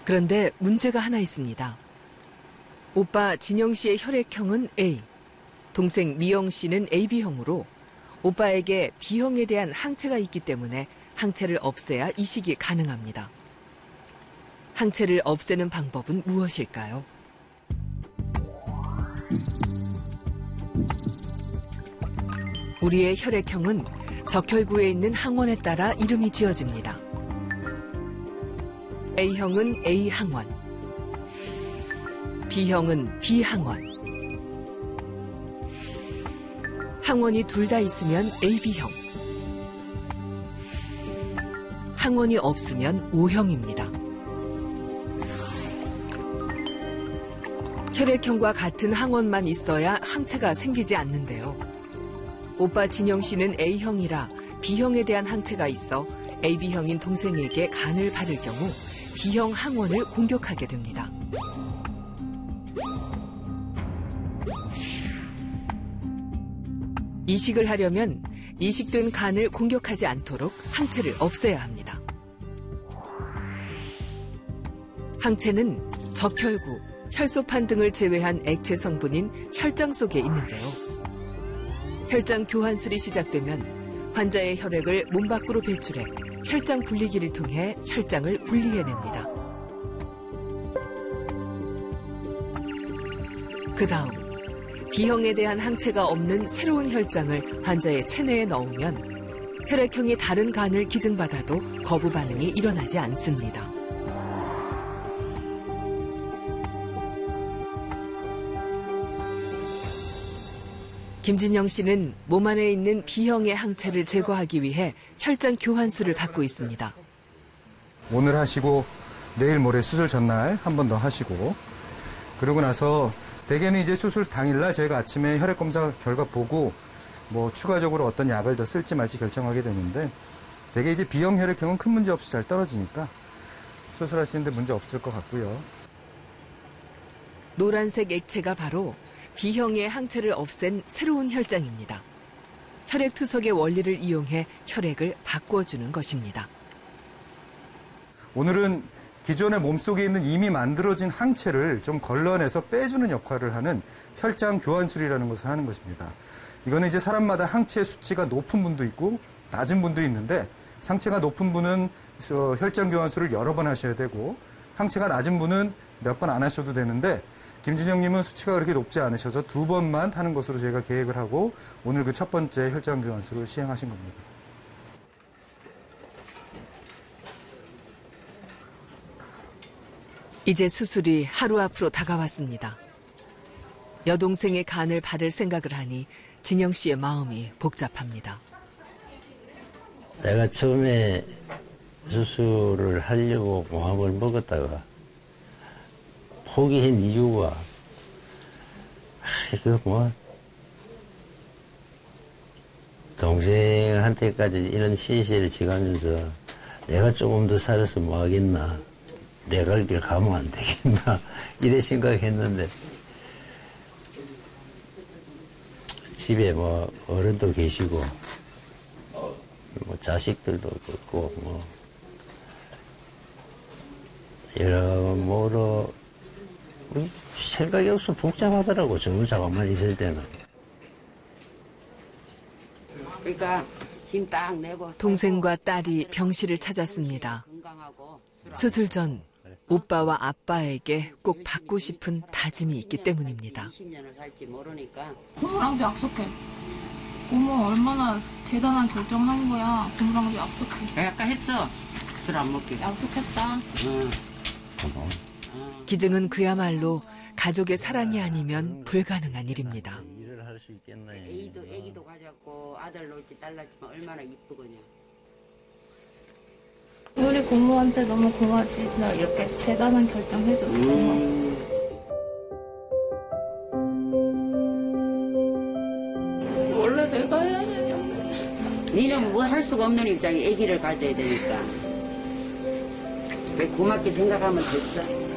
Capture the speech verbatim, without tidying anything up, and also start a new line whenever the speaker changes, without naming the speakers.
그런데 문제가 하나 있습니다. 오빠 진영 씨의 혈액형은 A, 동생 미영 씨는 에이비형으로 오빠에게 B형에 대한 항체가 있기 때문에 항체를 없애야 이식이 가능합니다. 항체를 없애는 방법은 무엇일까요? 우리의 혈액형은 적혈구에 있는 항원에 따라 이름이 지어집니다. A형은 A항원, B형은 B항원, 항원이 둘 다 있으면 에이비형, 항원이 없으면 O형입니다. 혈액형과 같은 항원만 있어야 항체가 생기지 않는데요. 오빠 진영 씨는 A형이라 B형에 대한 항체가 있어 에이비형인 동생에게 간을 받을 경우 B형 항원을 공격하게 됩니다. 이식을 하려면 이식된 간을 공격하지 않도록 항체를 없애야 합니다. 항체는 적혈구, 혈소판 등을 제외한 액체 성분인 혈장 속에 있는데요. 혈장 교환술이 시작되면 환자의 혈액을 몸 밖으로 배출해 혈장 분리기를 통해 혈장을 분리해냅니다. 그 다음 B형에 대한 항체가 없는 새로운 혈장을 환자의 체내에 넣으면 혈액형이 다른 간을 기증받아도 거부 반응이 일어나지 않습니다. 김진영 씨는 몸 안에 있는 B형의 항체를 제거하기 위해 혈장 교환술을 받고 있습니다.
오늘 하시고 내일 모레 수술 전날 한 번 더 하시고 그러고 나서 대개는 이제 수술 당일날 저희가 아침에 혈액 검사 결과 보고 뭐 추가적으로 어떤 약을 더 쓸지 말지 결정하게 되는데 대개 이제 B형 혈액형은 큰 문제 없이 잘 떨어지니까 수술하시는데 문제 없을 것 같고요.
노란색 액체가 바로 B형의 항체를 없앤 새로운 혈장입니다. 혈액 투석의 원리를 이용해 혈액을 바꿔주는 것입니다.
오늘은 기존의 몸속에 있는 이미 만들어진 항체를 좀 걸러내서 빼주는 역할을 하는 혈장 교환술이라는 것을 하는 것입니다. 이거는 이제 사람마다 항체 수치가 높은 분도 있고 낮은 분도 있는데 상체가 높은 분은 혈장 교환술을 여러 번 하셔야 되고 항체가 낮은 분은 몇 번 안 하셔도 되는데 김진영님은 수치가 그렇게 높지 않으셔서 두 번만 하는 것으로 저희가 계획을 하고 오늘 그 첫 번째 혈장 교환술을 시행하신 겁니다.
이제 수술이 하루 앞으로 다가왔습니다. 여동생의 간을 받을 생각을 하니 진영 씨의 마음이 복잡합니다.
내가 처음에 수술을 하려고 공합을 먹었다가 포기한 이유가 이거 뭐 동생한테까지 이런 시시를 지가면서 내가 조금 더 살아서 뭐 하겠나, 내가 길 가면 안 되겠나 이래 생각했는데 집에 뭐 어른도 계시고 뭐 자식들도 있고 뭐 여러모로 생각이 없어 복잡하더라고. 저 자가만 있을 때는.
그러니까 힘 딱 내고
동생과 딸이 병실을 찾았습니다. 수술 전 오빠와 아빠에게 꼭 받고 싶은 다짐이 있기 때문입니다.
이십 년을 살지 모르니까.
고모랑도 약속해. 고모 얼마나 대단한 결정한 거야. 고모랑도 약속해.
아까 했어. 술 안 먹기로.
약속했다.
응.
기증은 그야말로 가족의 사랑이 아니면 불가능한 일입니다.
일을 할 수 있겠나.
애기도 애기도 가졌고 아들 낳을지 딸 낳을지만 얼마나 이쁘거냐.
우리 고모한테 너무 고맙지. 나 이렇게 대단한 결정 해줘서.
음.
원래 내가 해야 되는데.
니는 뭐 할 수가 없는 입장이 애기를 가져야 되니까. 왜 고맙게 생각하면 됐어.